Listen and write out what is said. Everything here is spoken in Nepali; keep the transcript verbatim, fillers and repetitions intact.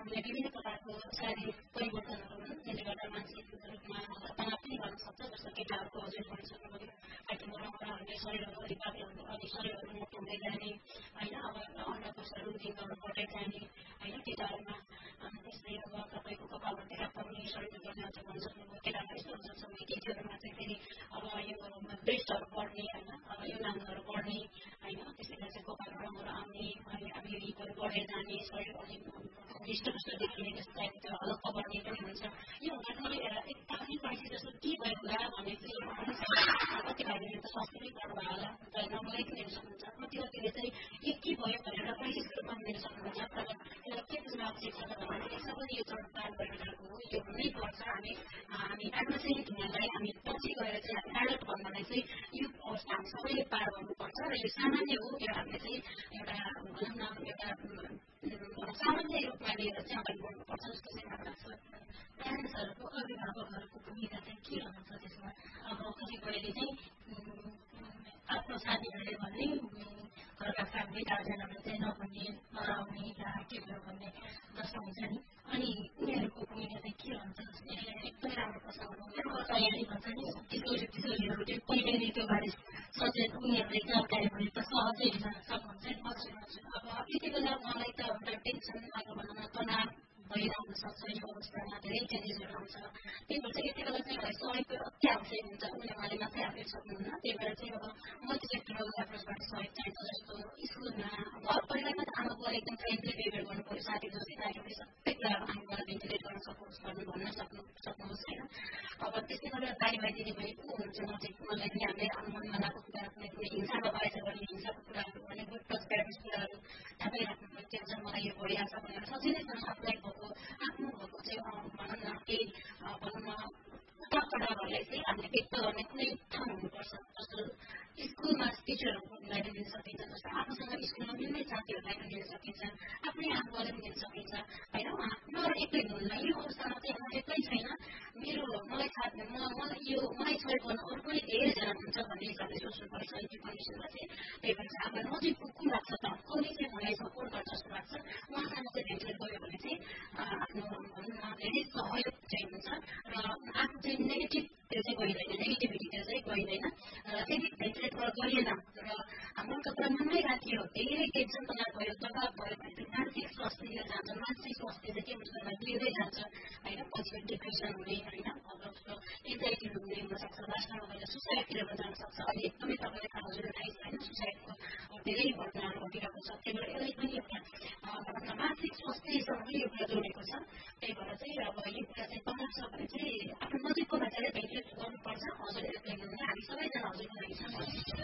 कुनै विभिन्न प्रकारको शारीरिक परिवर्तनहरू हुन् त्यसले गर्दा मानसिक रूपमा तनाव पनि गर्न सक्छ। जस्तो केटाहरूको हजुर भनिसक्नुभयो पार्टीमा रमाउने शरीरहरू अलिक बाक्लो अनि शरीरहरू मोटो हुँदै जाने होइन अब अन्डकोशहरू दिनहरू बढ्दै जाने होइन केटाहरूमा त्यस्तै अब तपाईँको कपालमा तेरा पर्ने शरीरहरू गर्ने हजुर भनिसक्नुभयो केटामा यस्तो हुन सक्छ भने केटीहरूमा चाहिँ फेरि अब यो ब्रेस्टहरू बढ्ने होइन अब यो नाङ्गहरू बढ्ने होइन त्यसले गर्दा चाहिँ कपाल रङहरू आउने अनि अब यो हिपहरू बढेर जाने शरीर अलिक हृष्टपुष्ट देखिने त्यस्तो टाइपको हलक्क बढ्ने पनि हुन्छ। यो हुँदाखेरि एकदमै पाइसे जस्तो के भयो होला भन्ने चाहिँ कति भाइले त स्वास्थ्यमै पर्नुभयो होला तर नबोलाइकन हेर्न सक्नुहुन्छ। कति कतिले चाहिँ के के भयो भनेर क्राइसिसको रूपमा लिन सक्नुहुन्छ। तर यसलाई के बुझ्न आवश्यक छ भन्दाखेरि सबै यो चढउतार भइरहेको हो यो हुनैपर्छ। हामी हामी आफ्नो चाहिँ हुनलाई हामी पछि गएर चाहिँ हामी एडल्ट भन्नलाई चाहिँ यो अवस्था हामी सबैले पार गर्नुपर्छ र यो सामान्य हो यो हामीले चाहिँ एउटा भनौँ न एउटा सामान्य रूपमा लिएर चाहिँ अगाडि बढ्नुपर्छ जस्तो चाहिँ मलाई लाग्छ। प्यारेन्ट्सहरूको अभिभावकहरूको भूमिका चाहिँ के रहन्छ त्यसमा? अब कतिपयले चाहिँ आफ्नो साथीहरूले भन्ने घरका फ्यामिली गार्जेनहरूले चाहिँ नभन्ने नराउने या के भयो भन्ने जस्तो हुन्छ नि अनि उनीहरूको भूमिका चाहिँ के रहन्छ? एकदमै राम्रो प्रश्न हो। मेरो तयारी भन्छ नि किशोरी किशोरीहरू चाहिँ पहिले नै त्यो बारे सचेत उनीहरूले जानकारी भने त सहजै लिन सक्नुहुन्छ नि। अब यति बेला मलाई त एउटा टेन्सन अब भनौँ न तनाव भइरहन सक्छ यो अवस्थामा धेरै चेन्जेसहरू आउँछ। त्यही भएर चाहिँ यति बेला चाहिँ मलाई सहयोगको अति आवश्यक हुन्छ। उसले उहाँले मात्रै हालेर सक्नुहुन्न। त्यही भएर चाहिँ अब मल्टिसेक्टरल एप्रोचबाट सहयोग चाहिन्छ। जस्तो स्कुलमा घर परिवारमा त आमा बुवाले एकदम फ्रेन्डली बिहेभियर गर्नु पऱ्यो। साथी जस्तै दाजुले सबै कुरा आमा बुवालाई भेन्टिलेट गर्न सक्नुहोस् भन्नु भन्न सक्नु सक्नुहोस् होइन। अब त्यस्तै गरेर दाजुभाइ दिदीबहिनी को हुनुहुन्छ नजिक उनीहरूलाई पनि हामीले मनमा लागेको कुरा कुनै कुनै हिंसामा भएछ भने हिंसाको कुराहरू भने गुड टच प्यारेन्ट्स कुराहरू थाहै राख्नु के हुन्छ मलाई यो भइरहेछ भनेर सजिलैसँग आफूलाई भएको आफ्नो भएको चाहिँ भनौँ न केही भनौँ न उता चढावहरूलाई चाहिँ हामीले व्यक्त गर्ने कुनै ठाउँ हुनुपर्छ। जस्तो स्कुलमा टिचरहरूलाई पनि दिन सकिन्छ। जस्तो आफूसँग स्कुलमा मिल्ने साथीहरूलाई पनि दिन सकिन्छ। आफ्नै आफूलाई पनि दिन सकिन्छ होइन। उहाँहरू एक्लै हुनुहुन्न यो अवस्थामा चाहिँ म एक्लै छैन मेरो मलाई थाहा म मलाई यो मलाई सहयोग गर्न अरू पनि धेरैजना हुन्छ भन्ने हिसाबले सोच्नुपर्छ यो कन्डिसनमा चाहिँ। त्यही भएर चाहिँ अब नजिक को लाग्छ त कसले चाहिँ मलाई सपोर्ट गर्छ जस्तो लाग्छ उहाँसँग चाहिँ भेन्टिलेट गऱ्यो भने चाहिँ आफ्नो भनौँ न धेरै सहयोग चाहिँ हुन्छ र आफू चाहिँ नेगेटिभ त्यो चाहिँ गइँदैन नेगेटिभिटीतिर चाहिँ गइँदैन र यदि भेन्टिलेट गरिएन र हाम्रो कपडा मनमै राखियो धेरै टेन्सन तनाव भयो दबाव भयो भने चाहिँ मानसिक स्वास्थ्य जान्छ। मानसिक स्वास्थ्य चाहिँ के हुन्छ भन्दा बिग्दै जान्छ होइन। पछि डिप्रेसन हुने होइन अब जस्तो एन्जाइटी हुने हुनसक्छ लास्टमा गएर सुसाइडतिर पनि जान सक्छ। अहिले एकदमै तपाईँले थाहा हजुर थाहै छ होइन सुसाइडको धेरै घटनाहरू घटिरहेको छ। त्यही भएर यसलाई पनि एउटा भनौँ न मानसिक स्वास्थ्यसँगै यो कुरा जोडेको छ। त्यही भएर चाहिँ अब यो कुरा चाहिँ तनाव छ भने चाहिँ आफ्नो नजिकको मान्छेले भेन्टिलेट गर्नुपर्छ। हजुर एक्लै हुनुहुन्न हामी सबैजना हजुरको लागि छौँ।